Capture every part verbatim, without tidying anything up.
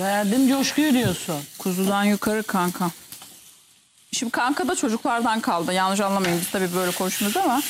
Beğendim coşkuyu diyorsun. Kuzudan yukarı kanka. Şimdi kanka da çocuklardan kaldı. Yanlış anlamayın, biz tabii böyle konuşmuyoruz ama.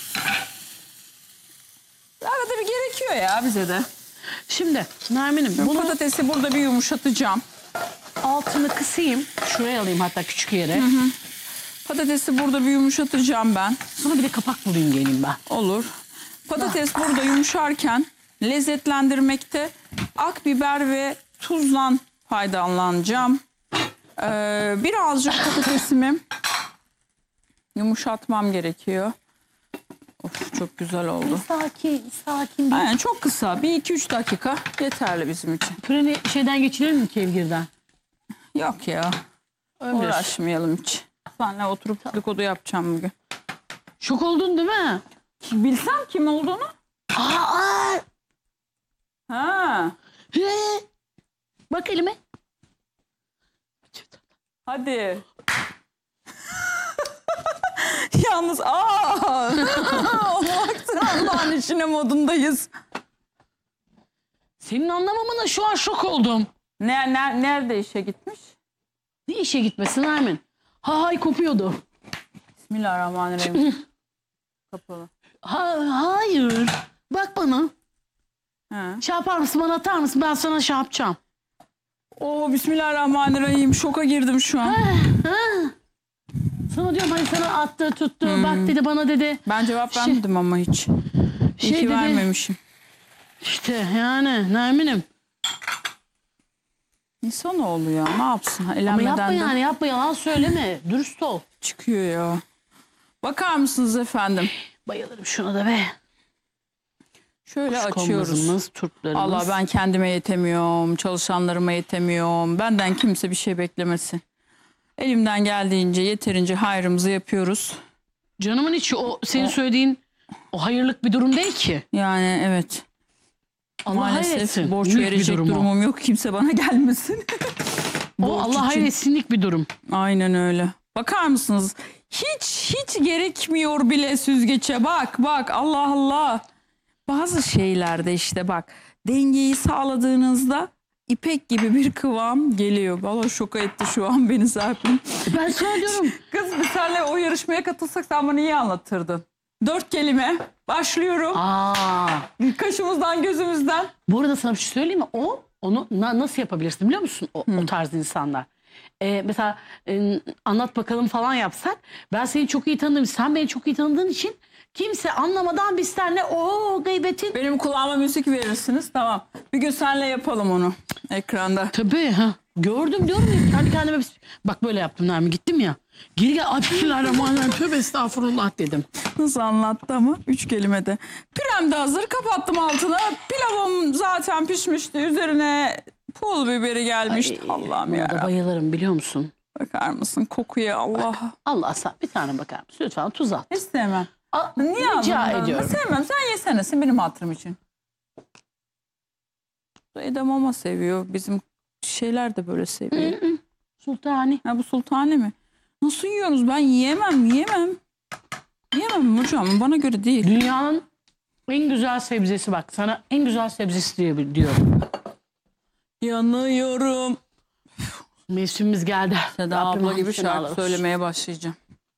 Arada bir gerekiyor ya bize de. Şimdi Nermin'im Bu bunu patatesi burada bir yumuşatacağım. altını kısayım. Şuraya alayım hatta küçük yere. Hı hı. Patatesi burada bir yumuşatacağım ben. Sonra bir de kapak bulayım geleyim ben. Olur. Patates burada yumuşarken lezzetlendirmekte akbiber ve tuzdan faydalanacağım. Ee, birazcık patatesimi yumuşatmam gerekiyor. Of, çok güzel oldu. Sakin sakin. Aynen, çok kısa. Bir iki üç dakika yeterli bizim için. Püreni şeyden geçirelim mi kevgirden? Yok ya. Öyle. Uğraşmayalım hiç. Seninle oturup dedikodu yapacağım bugün. Şok oldun değil mi? Bilsem kim olduğunu. Aa! Ha. He. Bak elime. Hadi. Yalnız aa. Olmaktır Allah'ın işine modundayız. Senin anlamamına şu an şok oldum. Ne, ne, nerede işe gitmiş? Ne işe gitmesin Nermin? Ha hay kopuyordu. Bismillahirrahmanirrahim. Kapalı. Ha, hayır. Bak bana. Ha. Şey yapar mısın, bana atar mısın? Ben sana şey yapacağım. Oo, Bismillahirrahmanirrahim. Şoka girdim şu an. Ha. Sana diyorum hani sana attı tuttu. Hmm. Bak dedi bana dedi. Ben cevap Şey- vermedim ama hiç. İyi Şey ki dedi. vermemişim. İşte yani Nermin'im. İnsanoğlu ya, ne yapsın? Ama Elenmeden yapma de yani yapma, yalan söyleme. Dürüst ol. çıkıyor ya. Bakar mısınız efendim? Bayılırım şuna da be. Şöyle açıyoruz. Kuşkonmazımız, turplarımız. Allah, ben kendime yetemiyorum, çalışanlarıma yetemiyorum. Benden kimse bir şey beklemesin. Elimden geldiğince, yeterince hayrımızı yapıyoruz. Canımın içi o senin O- söylediğin o hayırlık bir durum değil ki. Yani evet. Allah Maalesef hayretsin. borç Büyük bir verecek durum o. durumum yok. Kimse bana gelmesin. O Borç Allah için. hayretsinlik bir durum. Aynen öyle. Bakar mısınız? Hiç hiç gerekmiyor bile süzgece. Bak bak, Allah Allah. Bazı şeylerde işte bak, dengeyi sağladığınızda ipek gibi bir kıvam geliyor. Vallahi şoka etti şu an beni Serpil. Ben söylüyorum. Kız, biz seninle o yarışmaya katılsak sen bana iyi anlatırdın. Dört kelime. Başlıyorum. Aa. Kaşımızdan gözümüzden. Bu arada sana bir şey söyleyeyim mi? O onu na- nasıl yapabilirsin biliyor musun? O, o tarz insanlar. Ee, mesela e, anlat bakalım falan yapsak. Ben seni çok iyi tanıdım. Sen beni çok iyi tanıdığın için kimse anlamadan biz seninle o gıybetin. Benim kulağıma müzik verirsiniz. Tamam. Bir gün seninle yapalım onu ekranda. Tabii ha. Gördüm diyorum ya, kendi kendime bak böyle yaptım Nermin, gittim ya. Geri gel. Ay, Bismillahirrahmanirrahim. Tövbe estağfurullah dedim. Nasıl anlattı ama? Üç kelimede. Pürem de hazır. Kapattım altına. Pilavım zaten pişmişti. Üzerine pul biberi gelmişti. Ay, Allah'ım buna da ya. bayılırım biliyor musun? Bakar mısın kokuya? Allah. Allah sen bir tane bakar mısın? Lütfen tuz at. İstemem. Aa, Niye rica aldın? ediyorum. Sevmem. Sen yesene. Sen benim hatırım için. Edamama seviyor. Bizim şeyler de böyle seviyor. Sultani. Ha, bu sultane mi? Nasıl yiyorsunuz? Ben yiyemem. Yiyemem. Yiyemem hocam. Bana göre değil. Dünyanın en güzel sebzesi, bak sana en güzel sebzesi diye diyorum. Yanıyorum. Mevsimimiz geldi. Seda Rabbim abla gibi hamdini şarkı alırız. söylemeye başlayacağım.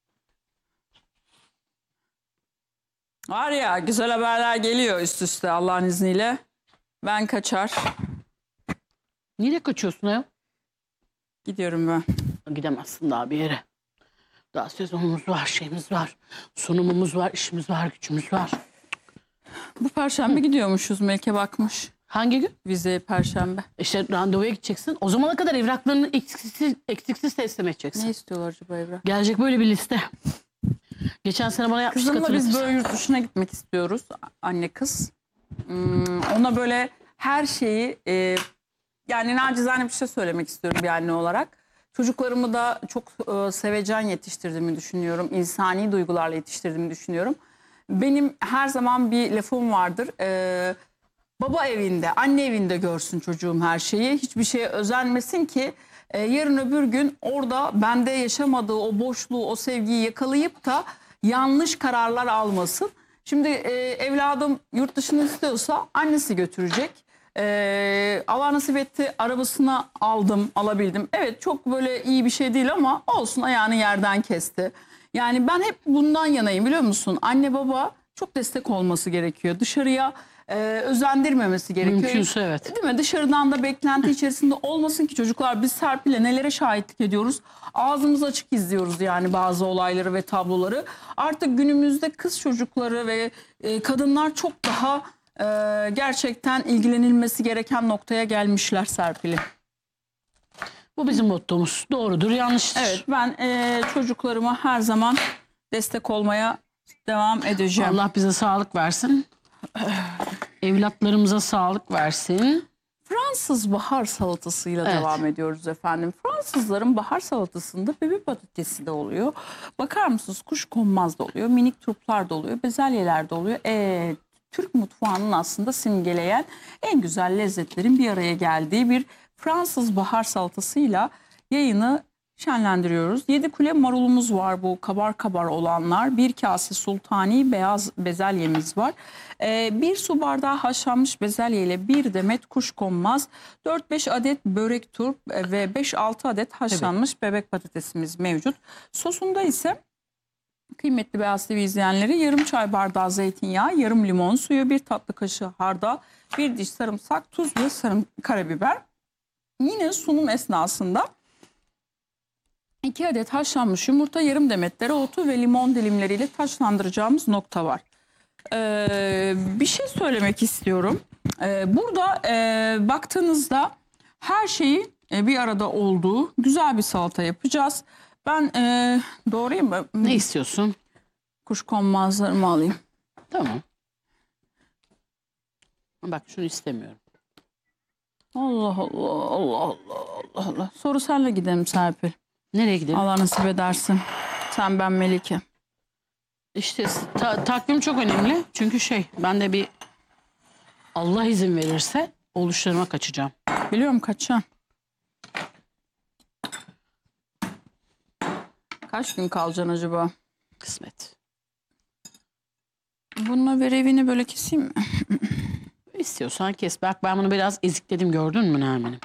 Var ya, güzel haberler geliyor üst üste Allah'ın izniyle. Ben kaçar. Nereye kaçıyorsun ya? Gidiyorum ben. Gidemezsin daha bir yere. Daha sezonumuz var, şeyimiz var. Sunumumuz var, işimiz var, gücümüz var. Bu perşembe gidiyormuşuz. Melike bakmış. Hangi gün? Vize perşembe. İşte randevuya gideceksin. O zamana kadar evraklarını eksiksiz, eksiksiz teslim edeceksin. Ne istiyorlar acaba evrak? Gelecek böyle bir liste. Geçen sene bana yapmıştık, Kızımla biz hatırlatırsan. böyle yurt dışına gitmek istiyoruz. Anne kız. Hmm, ona böyle her şeyi e, yani nacizane bir şey söylemek istiyorum bir anne olarak. Çocuklarımı da çok e, sevecen yetiştirdiğimi düşünüyorum. İnsani duygularla yetiştirdiğimi düşünüyorum. Benim her zaman bir lafım vardır. E, baba evinde, anne evinde görsün çocuğum her şeyi. Hiçbir şeye özenmesin ki e, yarın öbür gün orada bende yaşamadığı o boşluğu, o sevgiyi yakalayıp da yanlış kararlar almasın. Şimdi e, evladım yurt dışını istiyorsa annesi götürecek. Ee, Allah nasip etti, arabasını aldım, alabildim. Evet, çok böyle iyi bir şey değil ama olsun, ayağını yerden kesti. Yani ben hep bundan yanayım, biliyor musun? Anne baba çok destek olması gerekiyor. Dışarıya e, özendirmemesi gerekiyor. Mümkünse evet. Değil mi? Dışarıdan da beklenti içerisinde olmasın ki çocuklar. Biz Serpil'le nelere şahitlik ediyoruz? Ağzımız açık izliyoruz yani bazı olayları ve tabloları. Artık günümüzde kız çocukları ve e, kadınlar çok daha e, gerçekten ilgilenilmesi gereken noktaya gelmişler Serpil'im. Bu bizim mottomuz. Doğrudur, yanlıştır. Evet, ben e, çocuklarıma her zaman destek olmaya devam edeceğim. Allah bize sağlık versin. Evlatlarımıza sağlık versin. Fransız bahar salatasıyla Evet. devam ediyoruz efendim. Fransızların bahar salatasında bebek patatesi de oluyor. Bakar mısınız, kuşkonmaz da oluyor, minik turplar da oluyor, bezelyeler de oluyor. Ee, Türk mutfağının aslında simgeleyen en güzel lezzetlerin bir araya geldiği bir Fransız bahar salatasıyla yayını şenlendiriyoruz. Yedi kule marulumuz var, bu kabar kabar olanlar. Bir kase sultani beyaz bezelyemiz var. Ee, bir su bardağı haşlanmış bezelye ile bir demet kuşkonmaz, dört beş adet börek turp ve beş altı adet haşlanmış evet. bebek patatesimiz mevcut. Sosunda ise kıymetli Beyaz T V izleyenleri, yarım çay bardağı zeytinyağı, yarım limon suyu, bir tatlı kaşığı hardal, bir diş sarımsak, tuz ve sarım karabiber. Yine sunum esnasında iki adet haşlanmış yumurta, yarım demet dereotu ve limon dilimleriyle taçlandıracağımız nokta var. Ee, bir şey söylemek istiyorum. Ee, burada e, baktığınızda her şeyi e, bir arada olduğu güzel bir salata yapacağız. Ben e, doğrayayım mı? Ne istiyorsun? Kuşkonmazlarımı alayım. Tamam. Bak şunu istemiyorum. Allah Allah Allah Allah Allah Allah. Soru senle gidelim Serpil. Nereye gidelim? Allah nasip edersin. Sen, ben, Melike. İşte ta takvim çok önemli. Çünkü şey, ben de bir Allah izin verirse oluşlarıma kaçacağım. Biliyorum, kaçacağım. Kaç gün kalacaksın acaba? Kısmet. Bununla verevini böyle keseyim mi? İstiyorsan kes. Bak ben bunu biraz ezikledim, gördün mü Nermin'im?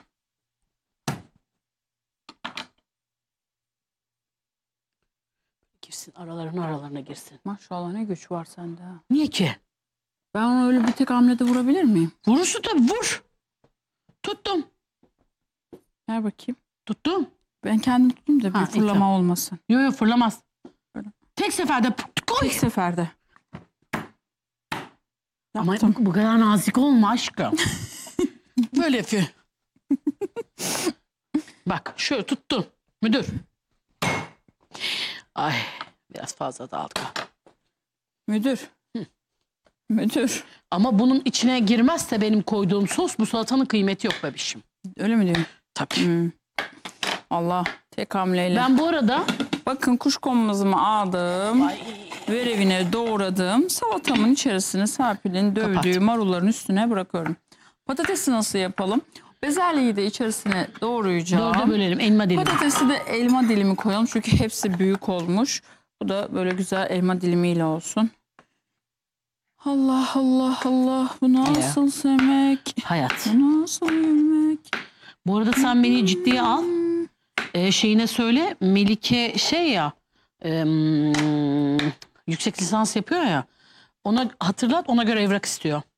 Girsin aralarına aralarına girsin. Maşallah, ne güç var sende. Ha. Niye ki? Ben onu öyle bir tek hamlede vurabilir miyim? Vurursun tabii, vur. Tuttum. Ver bakayım. Tuttum. Ben kendim tutayım da bir Ha, fırlama tamam. olmasın. Yok yok, fırlamaz. Böyle. Tek seferde koy. Tek seferde. Ama Yaptım. bu kadar nazik olma aşkım. Böyle yapıyor. Bak şöyle tuttum. Müdür. Ay biraz fazla dağıldık. Müdür. Hı. Müdür. Ama bunun içine girmezse benim koyduğum sos, bu salatanın kıymeti yok bebişim. Öyle mi diyorsun? Tabii. Hmm. Allah, tek hamleyle. Ben bu arada Bakın, kuşkonmazımı aldım. Ay. Verevine doğradım. Salatamın içerisine Serpil'in dövdüğü Kapat. marulların üstüne bırakıyorum. Patatesi nasıl yapalım? Bezelyeyi de içerisine doğrayacağım. dörde bölelim, elma dilimi. Patatesi de elma dilimi koyalım çünkü hepsi büyük olmuş. Bu da böyle güzel elma dilimiyle olsun. Allah Allah Allah, bu nasıl sevmek? Hayat. Bu nasıl yemek? Bu arada sen beni ciddiye al. Ee, şeyine söyle, Melike şey ya, e, hmm, yüksek lisans yapıyor ya. Ona hatırlat, ona göre evrak istiyor.